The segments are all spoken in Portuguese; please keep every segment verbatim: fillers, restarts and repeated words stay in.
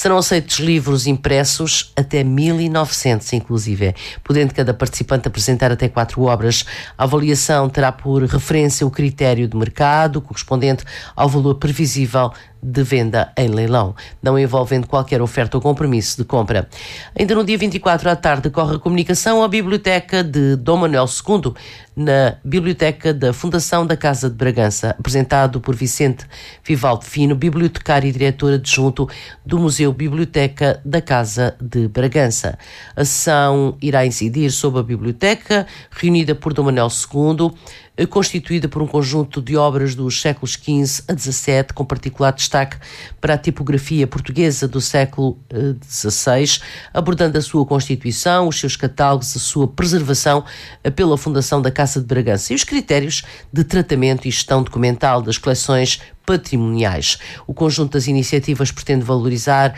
Serão aceitos livros impressos até mil e novecentos, inclusive, podendo cada participante apresentar até quatro obras. A avaliação terá por referência o critério de mercado, correspondente ao valor previsível de venda em leilão, não envolvendo qualquer oferta ou compromisso de compra. Ainda no dia vinte e quatro à tarde decorre a comunicação à Biblioteca de Dom Manuel segundo, na Biblioteca da Fundação da Casa de Bragança, apresentado por Vicente Vivaldo Fino, bibliotecário e diretor adjunto do Museu Biblioteca da Casa de Bragança. A sessão irá incidir sobre a biblioteca, reunida por Dom Manuel segundo, constituída por um conjunto de obras dos séculos quinze a dezassete, com particular destaque para a tipografia portuguesa do século dezasseis, abordando a sua constituição, os seus catálogos, a sua preservação pela Fundação da Casa de Bragança e os critérios de tratamento e gestão documental das coleções patrimoniais. O conjunto das iniciativas pretende valorizar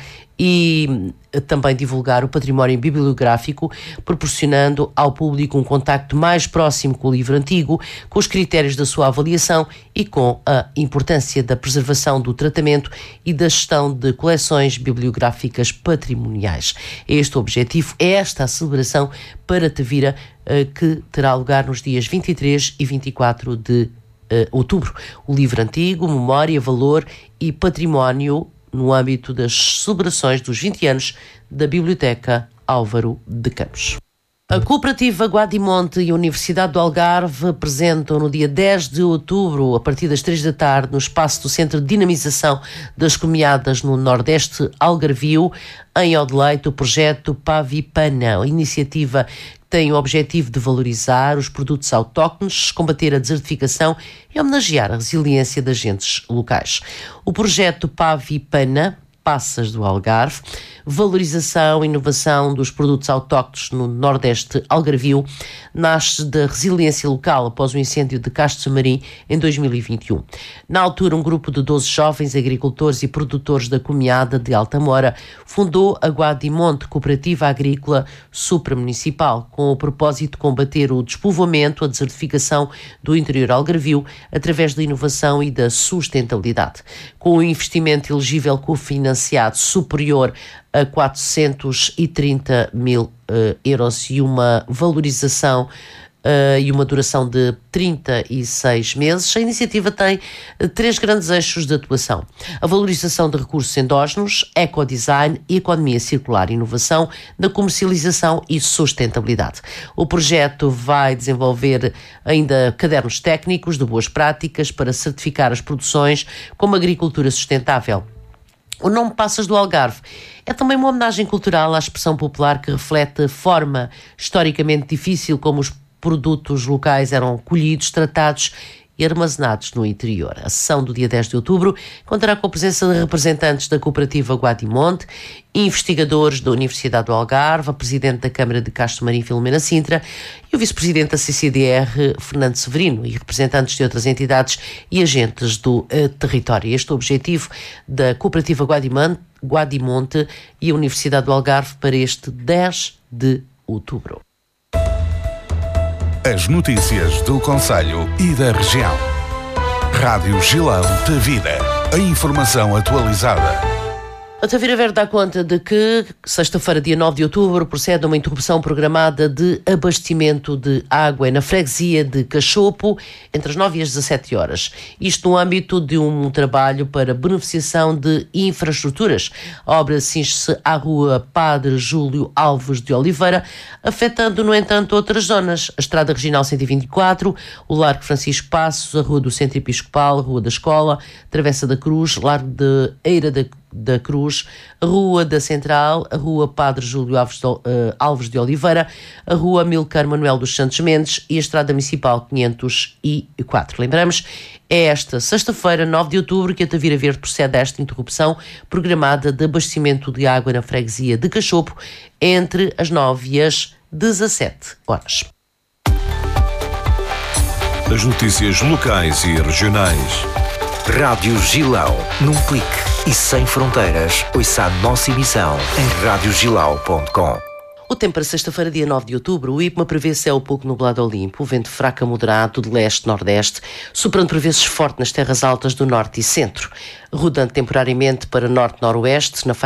e também divulgar o património bibliográfico, proporcionando ao público um contacto mais próximo com o livro antigo, com os critérios da sua avaliação e com a importância da preservação, do tratamento e da gestão de coleções bibliográficas patrimoniais. Este o objetivo, é esta a celebração para Tavira, que terá lugar nos dias vinte e três e vinte e quatro de Uh, outubro. O livro antigo, memória, valor e património no âmbito das celebrações dos vinte anos da Biblioteca Álvaro de Campos. A Cooperativa Guadimonte e a Universidade do Algarve apresentam no dia dez de outubro, a partir das três da tarde, no espaço do Centro de Dinamização das Comunidades no Nordeste Algarvio, em Odeleite, o projeto Pavipana, a iniciativa que tem o objetivo de valorizar os produtos autóctones, combater a desertificação e homenagear a resiliência das gentes locais. O projeto Pavipana, Passas do Algarve, valorização e inovação dos produtos autóctones no Nordeste Algarvio, nasce da resiliência local após o incêndio de Castro Marim em dois mil e vinte e um. Na altura, um grupo de doze jovens agricultores e produtores da Comiada de Altamora fundou a Guadimonte Cooperativa Agrícola Supramunicipal, com o propósito de combater o despovoamento, a desertificação do interior algarvio, através da inovação e da sustentabilidade. Com um investimento elegível cofinanciado superior a quatrocentos e trinta mil uh, euros e uma valorização uh, e uma duração de trinta e seis meses, a iniciativa tem uh, três grandes eixos de atuação: a valorização de recursos endógenos, ecodesign e economia circular, inovação na comercialização e sustentabilidade. O projeto vai desenvolver ainda cadernos técnicos de boas práticas para certificar as produções como agricultura sustentável. O nome Passas do Algarve é também uma homenagem cultural à expressão popular que reflete a forma historicamente difícil como os produtos locais eram colhidos, tratados e armazenados no interior. A sessão do dia dez de outubro contará com a presença de representantes da Cooperativa Guadimonte, investigadores da Universidade do Algarve, a Presidente da Câmara de Castro Marim, Filomena Sintra, e o Vice-Presidente da C C D R, Fernando Severino, e representantes de outras entidades e agentes do uh, território. Este é o objetivo da Cooperativa Guadimonte, Guadimonte e a Universidade do Algarve para este dez de outubro. As notícias do concelho e da região. Rádio Gilão Tavira. A informação atualizada. A Tavira Verde dá conta de que, sexta-feira, dia nove de outubro, procede a uma interrupção programada de abastecimento de água na freguesia de Cachopo, entre as nove e as dezassete horas. Isto no âmbito de um trabalho para beneficiação de infraestruturas. A obra cinge-se à rua Padre Júlio Alves de Oliveira, afetando, no entanto, outras zonas. A Estrada Regional cento e vinte e quatro, o Largo Francisco Passos, a Rua do Centro Episcopal, a Rua da Escola, Travessa da Cruz, Largo de Eira da da Cruz, a Rua da Central, a Rua Padre Júlio Alves de, uh, Alves de Oliveira, a Rua Amilcar Manuel dos Santos Mendes e a Estrada Municipal quinhentos e quatro. Lembramos, é esta sexta-feira, nove de outubro, que a Tavira Verde procede a esta interrupção programada de abastecimento de água na freguesia de Cachopo entre as nove e as dezassete horas. As notícias locais e regionais. Rádio Gilão, num clique e sem fronteiras. Ouça a nossa emissão em rádio gilau ponto com. O tempo para sexta-feira, dia nove de outubro, o IPMA prevê céu pouco nublado ao limpo, vento fraco a moderado de leste-nordeste, soprando por vezes forte nas terras altas do norte e centro, rodando temporariamente para norte-noroeste, na